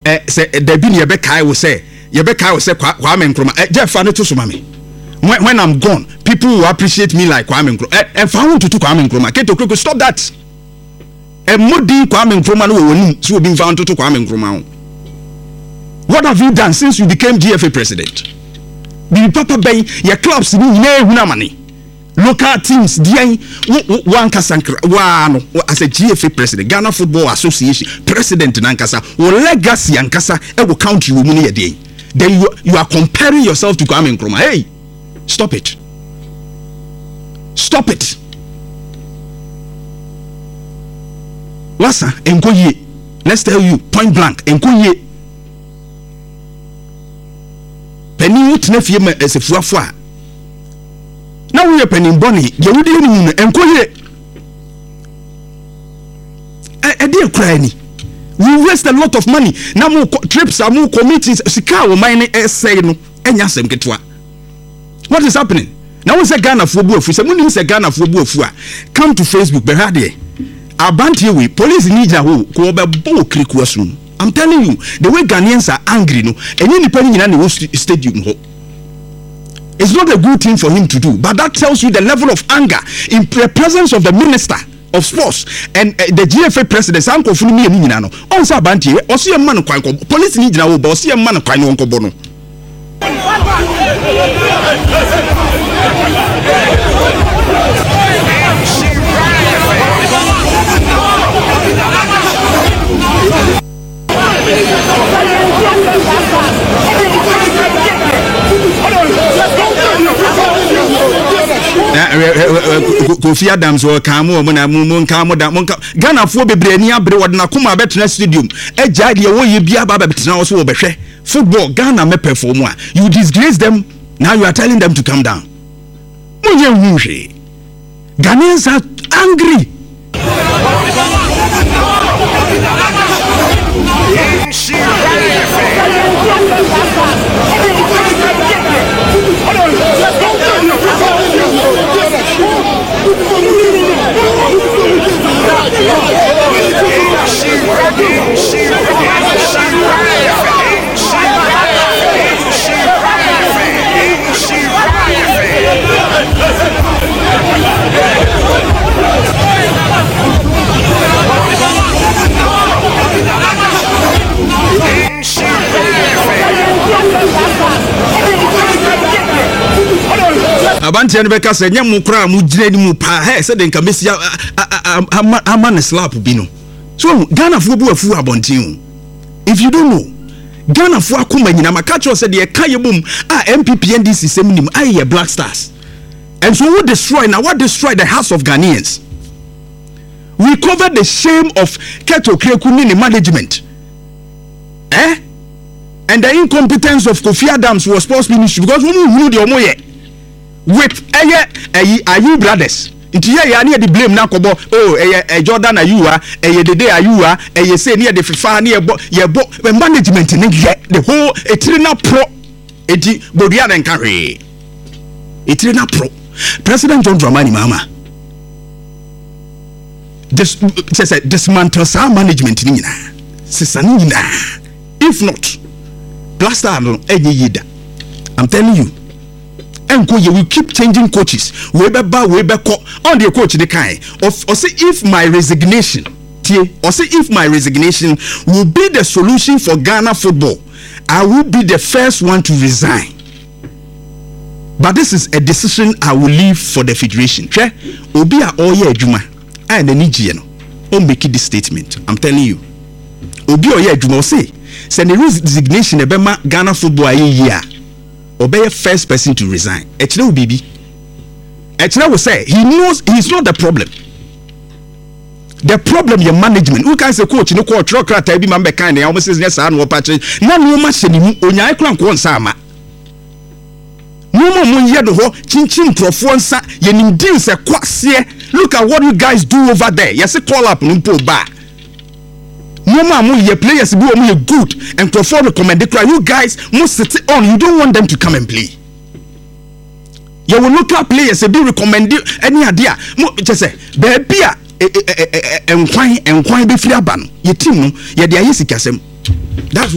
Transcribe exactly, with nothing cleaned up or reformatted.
eh say there be ne be kai wo say ye be kai wo say Kwame Nkrumah eh Jeff fa ne to so ma me when, when I'm gone people will appreciate me like Kwame Nkrumah eh and fa want to Kwame Nkrumah Keto Kreko stop that e modi Kwame Nkrumah no woni so obi fa to Kwame Nkrumah. What have you done since you became G F A president? Bi papa bay your clubs ni nyina ehuna mane local teams dian one kasankra wa no as a G F A president Ghana Football Association president nankasa wo legacy ankasa e wo country wo mu ne yede then you, you are comparing yourself to Kwame Nkrumah. Hey, stop it, stop it. Wasa enkoye, let's tell you point blank enkoye penny utne fie ma esefuafo a na wo ye penny boni ye wudi ni enkoye e e dey cry ni. We waste a lot of money. Now more trips are more committees. Sika wo man e say no enya sem ketwa. What is happening? Now we say Ghana for buafu. Say munim say Ghana for buafu a. Come to Facebook be hard Abanti we police ninja ho ko be bo kriku asun. I'm telling you, the way Ghanaians are angry no, any depending in any stadium ho. It's not a good thing for him to do, but that tells you the level of anger in the presence of the minister of sports and uh, the G F A president Sanko Funimi and Nina no. On Sabanti, or see a man quite police need now, but see a man quite no bono. Kofi Adams or Kamo Mona Mun Kamo da Monka Ghana for bebre ni abre wodna kuma betena stadium e jade ye wo ye bia ba betena wo so wo behwe football Ghana me perform a you disgrace them now you are telling them to come down. Munye hunhwe Ghanaians are angry. Abanti ene beka se nyam kura mu gire ni mu pa he se de nka mesia ama ne slap bi no so Ghana fo bu afu abontin. If you don't know Ghana fo akoma nyina maka cho se de ka yebum a M P P N D C seminim aye Black Stars and so we destroy now what destroy the hearts of Ghanaians. We cover the shame of Keto Kreko ni management eh and the incompetence of Kofi Adams was sports ministry because we knew the omoye with eh eh are you brothers into here ya the blame na kobo oh eh Jordan Ayuwa eh the day Ayuwa eh say near the FIFA near ye bo management ni the whole etrina pro eti bodia den carry etrina pro President John Dramani Mahama this say dismantle sa management ni nyina sisa ni nyina if not Blaster no enye yida. I'm telling you enko ye we keep changing coaches we be ba we be ko on the coach the kind of or say if my resignation tie or say if my resignation will be the solution for Ghana football I will be the first one to resign. But this is a decision I will leave for the federation. Che obi a oye adwuma I na nigye no o make this statement. I'm telling you obi oye adwuma o say send a resignation ebema Ghana football aye year obey first person to resign. Echile Bibi Echile will say he knows he's not the problem. The problem your management. Who can say coach no coach rokrata bi man be kan na almost says yes and wo patch na no ma hye ni onya ekran ko nsa ama no mo mo ye do ho chinchin krofo nsa ye nim din se kwase. Look at what you guys do over there. Yes call up no po ba no ma mo ye players bi o mo ye good and krofo recommend it. You guys must sit on, you don't want them to come and play. You will look at players be recommend any idea mo just say baby a enkwan enkwan be free aba no ye team no ye de ayesi kasem. That's